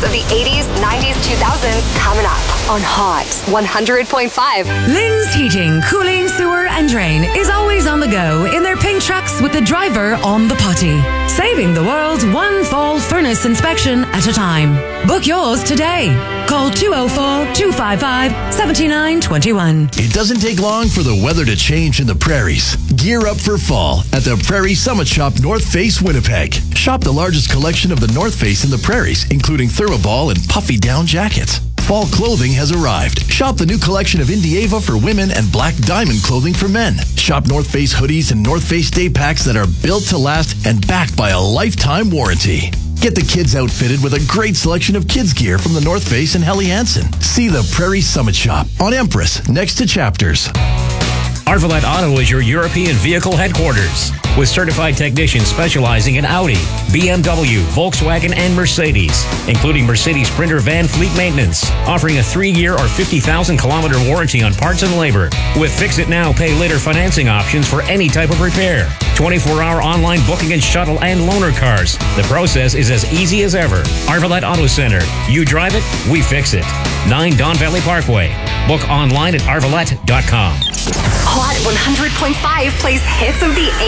of the 80s, 90s, 2000s coming up on Hot 100.5. Lynn's Heating, Cooling, Sewer and Drain is always on the go in their pink trucks with the driver on the potty. Saving the world one fall furnace inspection at a time. Book yours today. Call 204-255-7921. It doesn't take long for the weather to change in the prairies. Gear up for fall at the Prairie Summit Shop North Face Winnipeg. Shop the largest collection of the North Face in the prairies, including thermoball and puffy down jackets. Fall clothing has arrived. Shop the new collection of Indieva for women and Black Diamond clothing for men. Shop North Face hoodies and North Face day packs that are built to last and backed by a lifetime warranty. Get the kids outfitted with a great selection of kids gear from the North Face and Helly Hansen. See the Prairie Summit Shop on Empress next to Chapters. Arvolet Auto is your European vehicle headquarters, with certified technicians specializing in Audi, BMW, Volkswagen, and Mercedes, including Mercedes Sprinter van fleet maintenance, offering a 3-year or 50,000-kilometer warranty on parts and labor, with Fix-It Now, Pay Later financing options for any type of repair. 24-hour online booking and shuttle and loaner cars. The process is as easy as ever. Arvolet Auto Center. You drive it, we fix it. 9 Don Valley Parkway. Book online at arvolet.com. Hot 100.5 plays hits of the